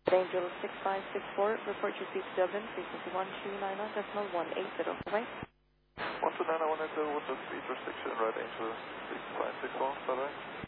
Angel 6564, report your seat Dublin, frequency 1290.180. Bye-bye. 1290.180, what's the speed restriction, Red Angel 6564, bye-bye.